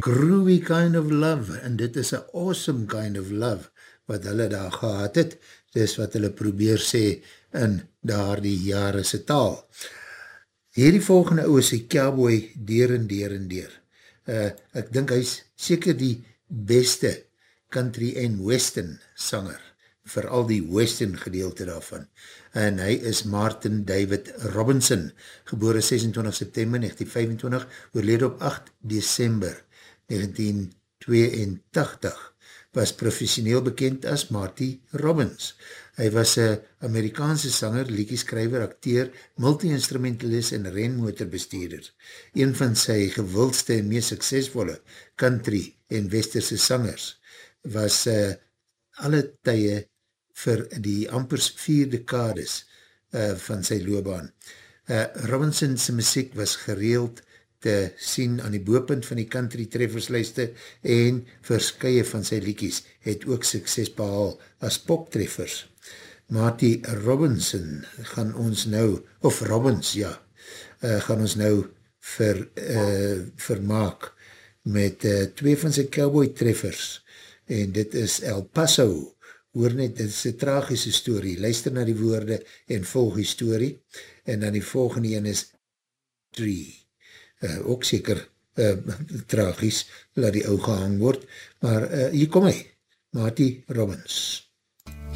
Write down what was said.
Groovy Kind of Love, en dit is a awesome kind of love, wat hulle daar gehad het, dis wat hulle probeer sê in daar die jare se taal. Hierdie volgende ou is die cowboy deur en deur en deur. Ek dink hy is seker die beste country en western sanger, vooral die western gedeelte daarvan. En hy is Martin David Robinson, gebore 26 September 1925, oorlede op 8 December 1982, was professioneel bekend as Marty Robbins. Hy was een Amerikaanse sanger, liedjeskrywer, akteur, multi-instrumentalist en renmotorbestuurder. Een van sy gewildste en meest suksesvolle country en westerse sangers was alle tye vir die ampers 4 dekades van sy loopbaan. Robinson sy muziek was gereeld te sien aan die boepunt van die country trefferslijste en verskye van sy liedjies het ook sukses behaal as poptreffers. Marty Robinson gaan ons nou, of Robbins, ja, gaan ons nou vermaak met twee van sy cowboy treffers en dit is El Paso. Hoor net, dit is een tragische story. Luister na die woorde en volg die story. En dan die volgende een is 3. Ook seker tragisch, laat die ou gehang word. Maar hier kom hy, Marty Robbins.